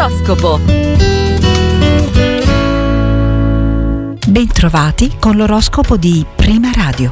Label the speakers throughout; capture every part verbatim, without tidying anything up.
Speaker 1: L'oroscopo.
Speaker 2: Bentrovati con l'oroscopo di Prima Radio.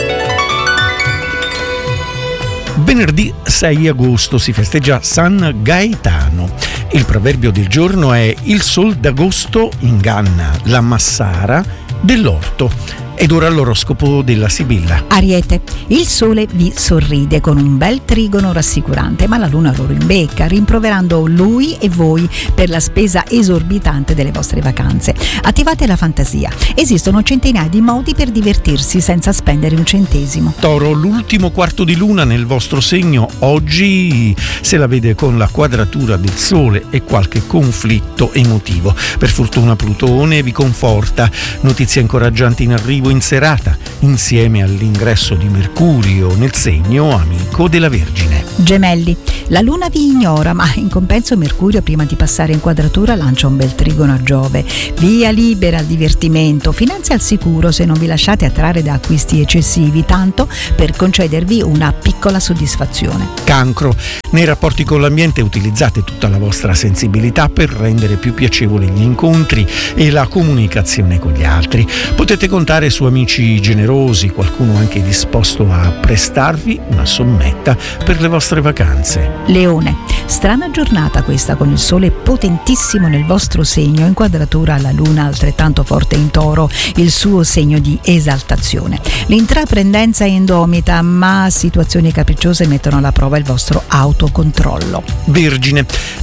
Speaker 3: Venerdì sei agosto si festeggia San Gaetano. Il proverbio del giorno è: il sol d'agosto inganna la massara dell'orto. Ed ora l'oroscopo della Sibilla.
Speaker 2: Ariete, il sole vi sorride con un bel trigono rassicurante, ma la luna lo rimbecca, rimproverando lui e voi per la spesa esorbitante delle vostre vacanze. Attivate la fantasia. Esistono centinaia di modi per divertirsi senza spendere un centesimo.
Speaker 3: Toro, l'ultimo quarto di luna nel vostro segno oggi se la vede con la quadratura del sole e qualche conflitto emotivo. Per fortuna Plutone vi conforta. Notizie incoraggianti in arrivo in serata, insieme all'ingresso di Mercurio nel segno amico della Vergine.
Speaker 2: Gemelli, la luna vi ignora, ma in compenso Mercurio, prima di passare in quadratura, lancia un bel trigono a Giove. Via libera al divertimento, finanze al sicuro se non vi lasciate attrarre da acquisti eccessivi, tanto per concedervi una piccola soddisfazione.
Speaker 3: Cancro, nei rapporti con l'ambiente utilizzate tutta la vostra sensibilità per rendere più piacevoli gli incontri e la comunicazione con gli altri. Potete contare su amici generosi, qualcuno anche disposto a prestarvi una sommetta per le vostre vacanze.
Speaker 2: Leone, strana giornata questa, con il sole potentissimo nel vostro segno, in quadratura alla luna altrettanto forte in Toro, il suo segno di esaltazione. L'intraprendenza è indomita, ma situazioni capricciose mettono alla prova il vostro autocontrollo.
Speaker 3: Vergine,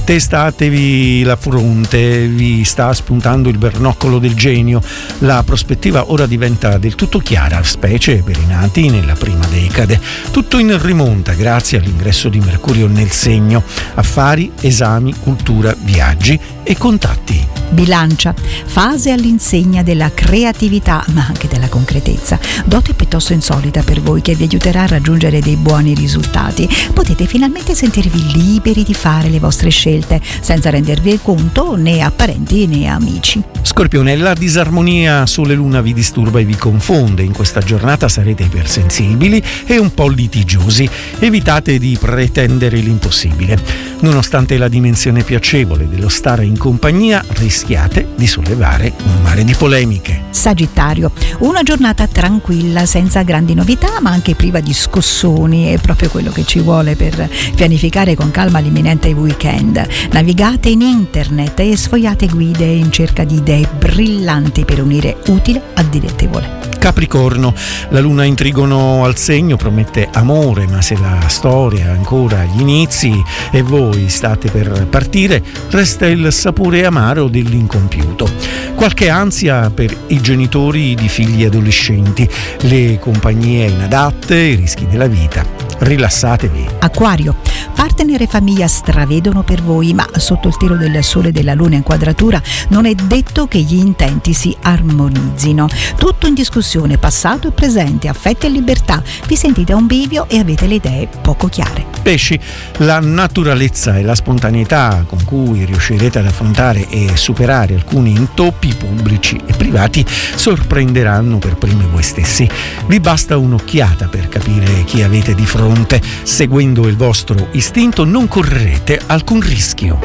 Speaker 3: testatevi la fronte, vi sta spuntando il bernoccolo del genio. La prospettiva ora diventa del tutto chiara, specie per i nati nella prima decade. Tutto in rimonta grazie all'ingresso di Mercurio nel segno. Affari, esami, cultura, viaggi e contatti.
Speaker 2: Bilancia, fase all'insegna della creatività ma anche della concretezza, dote piuttosto insolita per voi che vi aiuterà a raggiungere dei buoni risultati. Potete finalmente sentirvi liberi di fare le vostre scelte senza rendervi conto né a parenti né a amici.
Speaker 3: Scorpione, la disarmonia sole-luna vi disturba e vi confonde. In questa giornata sarete ipersensibili e un po' litigiosi. Evitate di pretendere l'impossibile. Nonostante la dimensione piacevole dello stare in compagnia, rischiate di sollevare un mare di polemiche.
Speaker 2: Sagittario, una giornata tranquilla, senza grandi novità ma anche priva di scossoni, è proprio quello che ci vuole per pianificare con calma l'imminente weekend. Navigate in internet e sfogliate guide in cerca di idee brillanti per unire utile a dilettevole.
Speaker 3: Capricorno, la luna in trigono al segno promette amore, ma se la storia è ancora agli inizi e voi state per partire, resta il sapore amaro dell'incompiuto. Qualche ansia per i genitori di figli adolescenti, le compagnie inadatte, i rischi della vita. Rilassatevi.
Speaker 2: Acquario, partner e famiglia stravedono per voi, ma sotto il tiro del sole e della luna in quadratura non è detto che gli intenti si armonizzino. Tutto in discussione, passato e presente, affetti e libertà. Vi sentite a un bivio e avete le idee poco chiare.
Speaker 3: Pesci, la naturalezza e la spontaneità con cui riuscirete ad affrontare e superare alcuni intoppi pubblici e privati sorprenderanno per primi voi stessi. Vi basta un'occhiata per capire chi avete di fronte. Seguendo il vostro istinto non correrete alcun rischio.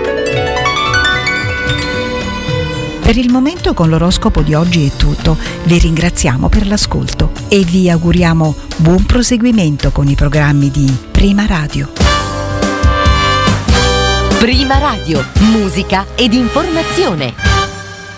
Speaker 2: Per il momento con l'oroscopo di oggi è tutto. Vi ringraziamo per l'ascolto e vi auguriamo buon proseguimento con i programmi di Prima Radio.
Speaker 1: Prima Radio, musica ed informazione.